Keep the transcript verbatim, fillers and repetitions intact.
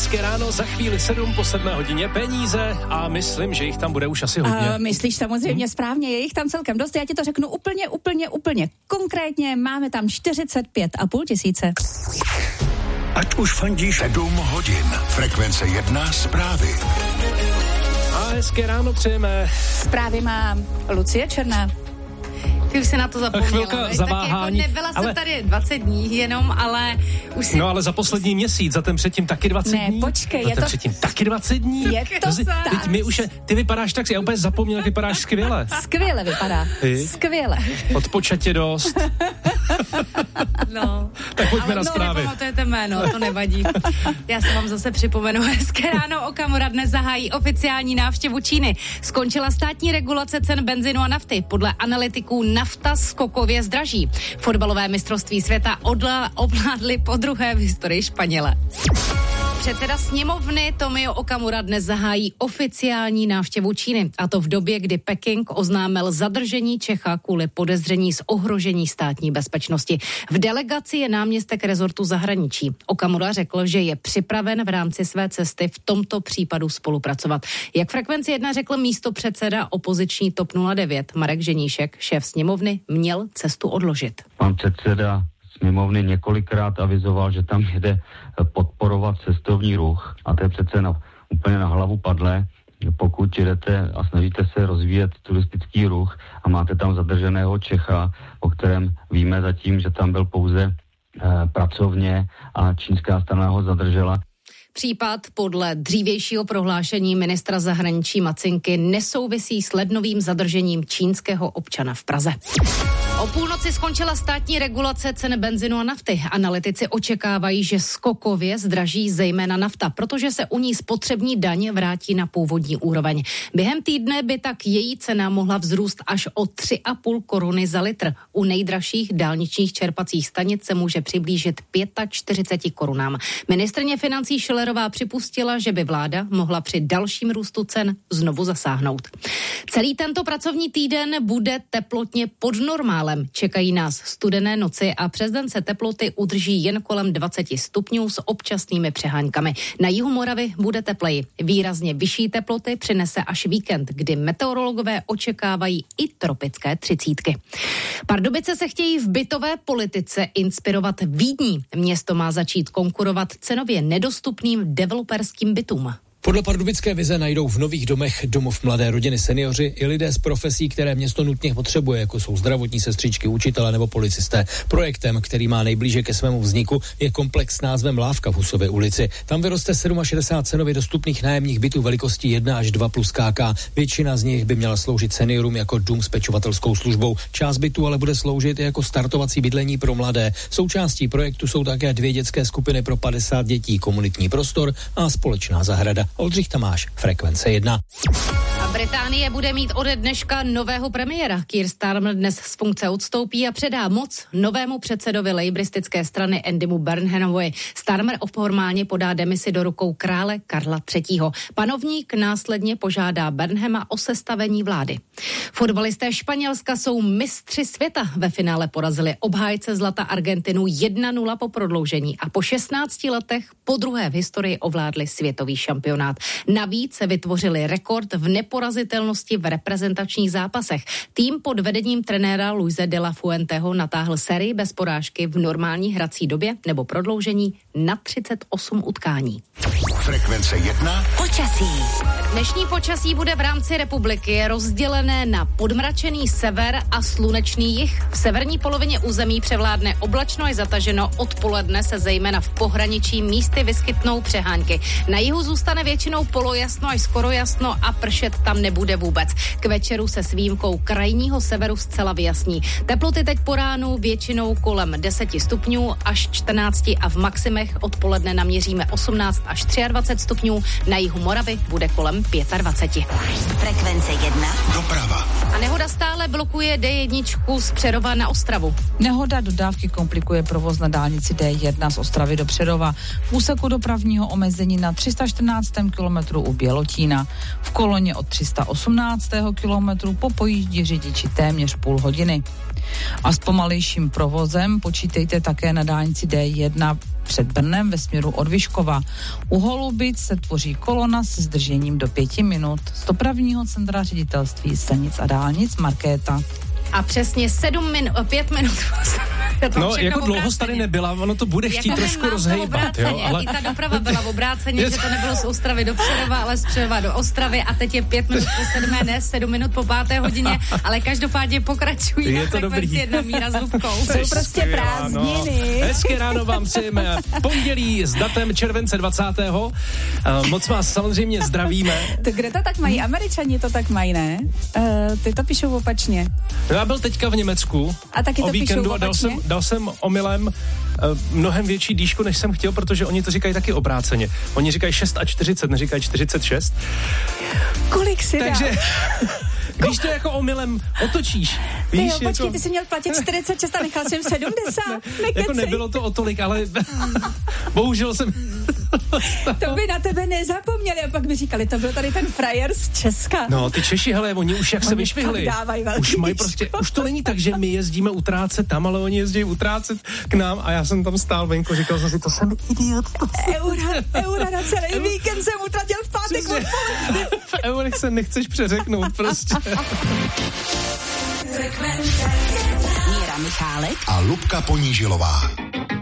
hezké ráno, za chvíli sedm po sedmé hodině peníze a myslím, že jich tam bude už asi hodně. Uh, myslíš samozřejmě hmm. správně, je jich tam celkem dost, já ti to řeknu úplně, úplně, úplně konkrétně, máme tam čtyřicet pět a půl tisíce. Ať už fandíš sedm hodin, Frekvence jedna zprávy. A hezké ráno přejeme. Zprávy má Lucie Černá. Ty už se na to zapomněla. Chvilka zaváhání. Jako nebyla jsem ale... tady dvacet dní jenom, ale už si... No ale za poslední měsíc, za ten předtím taky dvacet ne, dní. Ne, počkej, za je ten to... předtím taky dvacet dní. Je to Ty, teď my už je, ty vypadáš tak, já úplně zapomněl, jak vypadáš skvěle. Skvěle vypadá. Ty? Skvěle. Odpočatě dost. No. Tak pojďme ale na no, zprávy. Nepamatujete jméno, to nevadí. Já se vám zase připomenu. Hezké ráno, Okamura dnes zahájí oficiální návštěvu Číny. Skončila státní regulace cen benzinu a nafty. Podle analytiků nafta skokově zdraží. Fotbalové mistrovství světa odla, ovládli po druhé v historii Španěle. Předseda sněmovny Tomio Okamura dnes zahájí oficiální návštěvu Číny. A to v době, kdy Peking oznámil zadržení Čecha kvůli podezření z ohrožení státní bezpečnosti. V delegaci je náměstek rezortu zahraničí. Okamura řekl, že je připraven v rámci své cesty v tomto případu spolupracovat. Jak Frekvenci jedna řekl místopředseda opoziční TOP nula devět Marek Ženíšek, šéf sněmovny, měl cestu odložit. Pan předseda sněmovny několikrát avizoval, že tam jede podporovat cestovní ruch a to je přece na, úplně na hlavu padlé. Pokud jedete a snažíte se rozvíjet turistický ruch a máte tam zadrženého Čecha, o kterém víme zatím, že tam byl pouze eh, pracovně a čínská strana ho zadržela. Případ podle dřívějšího prohlášení ministra zahraničí Macinky nesouvisí s lednovým zadržením čínského občana v Praze. O půlnoci skončila státní regulace cen benzinu a nafty. Analytici očekávají, že skokově zdraží zejména nafta, protože se u ní spotřební daň vrátí na původní úroveň. Během týdne by tak její cena mohla vzrůst až o tři a půl koruny za litr. U nejdražších dálničních čerpacích stanic se může přiblížit čtyřicet pět korunám. Ministryně financí Schillerová připustila, že by vláda mohla při dalším růstu cen znovu zasáhnout. Celý tento pracovní týden bude teplotně pod normálem. Čekají nás studené noci a přes den se teploty udrží jen kolem dvacet stupňů s občasnými přeháňkami. Na jihu Moravy bude tepleji. Výrazně vyšší teploty přinese až víkend, kdy meteorologové očekávají i tropické třicítky. Pardubice se chtějí v bytové politice inspirovat Vídní. Město má začít konkurovat cenově nedostupným developerským bytům. Podle pardubické vize najdou v nových domech domov mladé rodiny senioři i lidé z profesí, které město nutně potřebuje, jako jsou zdravotní sestřičky, učitelé nebo policisté. Projektem, který má nejblíže ke svému vzniku, je komplex s názvem Lávka v Husově ulici. Tam vyroste šedesát sedm cenově dostupných nájemních bytů velikostí jedna až dva plus K K. Většina z nich by měla sloužit seniorům jako dům s pečovatelskou službou. Část bytů ale bude sloužit i jako startovací bydlení pro mladé. Součástí projektu jsou také dvě dětské skupiny pro padesát dětí, komunitní prostor a společná zahrada. Oldřich Tamáš, Frekvence jedna. A Británie bude mít ode dneška nového premiéra. Keir Starmer dnes z funkce odstoupí a předá moc novému předsedovi lejbristické strany Andymu Burnhanovi. Starmer formálně podá demisi do rukou krále Karla třetího. Panovník následně požádá Burnhama o sestavení vlády. Fotbalisté Španělska jsou mistři světa. Ve finále porazili obhájce zlata Argentinu jedna nula po prodloužení a po šestnácti letech podruhé v historii ovládli světový šampionát. Navíc se vytvořili rekord v neporazitelnosti v reprezentačních zápasech. Tým pod vedením trenéra Luise de la Fuenteho natáhl sérii bez porážky v normální hrací době nebo prodloužení na třicet osm utkání. Frekvence jedna. Počasí. Dnešní počasí bude v rámci republiky rozdělené na podmračený sever a slunečný jih. V severní polovině území převládne oblačno a zataženo. Odpoledne se zejména v pohraničí místy vyskytnou přehánky. Na jihu zůstane většinou polojasno až skoro jasno a pršet tam nebude vůbec. K večeru se s výjimkou krajního severu zcela vyjasní. Teploty teď po ránu většinou kolem deset stupňů až čtrnáct a v maximech odpoledne naměříme osmnáct až dvacet tři stupňů. Na jihu Moravy bude kolem dvacet pět. Frekvence jedna. Doprava. A nehoda stále blokuje D jedna z Přerova na Ostravu. Nehoda dodávky komplikuje provoz na dálnici D jedna z Ostravy do Přerova. V úseku dopravního omezení na tři sta čtrnáctém kilometru u Bělotína. V koloně od tři sta osmnáctého kilometru, po pojíždí řidiči téměř půl hodiny. A s pomalejším provozem počítejte také na dálnici D jedna před Brnem ve směru od Vyškova. U Holubic se tvoří kolona se zdržením do pěti minut. Z dopravního centra ředitelství silnic a dálnic Markéta. A přesně sedm minut, pět minut. No, jako dlouho tady nebyla, ono to bude chtít jako trošku rozhejbat, jo, ale... I ta doprava byla v obráceně, že to nebylo z Ostravy do Přerova, ale z Přerova do Ostravy a teď je pět minut po sedmé, ne sedm minut po páté hodině, ale každopádě pokračují je na frekvenci jedna míra s Lubkou. Jsou prostě prázdniny. Hezké ráno vám přejeme. Pondělí s datem července dvacátého Uh, moc vás samozřejmě zdravíme. To kde to tak mají? Američani to tak mají, ne? Uh, ty to píšou opačně. No, já byl teďka v Německu a taky o to víkendu a dal jsem, dal jsem omylem uh, mnohem větší dýšku, než jsem chtěl, protože oni to říkají taky obráceně. Oni říkají šest a čtyřicet, neříkají čtyřicet šest. Kolik si Takže když to jako omylem otočíš, víš, ty jo, počkej, jako... ty jsi měl platit čtyřicet šest a nechal jsem sedmdesát. Ne, jako nebylo to o tolik, ale bohužel jsem... To by na tebe nezapomněli a pak by říkali, to byl tady ten frajer z Česka. No, ty Češi, hele, oni už jak oni se vyšvihli. Už mají prostě, už to není tak, že my jezdíme utrácet tam, ale oni jezdí utrácet k nám a já jsem tam stál venku, říkal jsem si, to jsem idiot. Eura, eura na celý víkend jsem utratil v pátek odpoledne. V eurech se nechceš přeřeknout prostě. Míra Michálek a Lubka Ponížilová.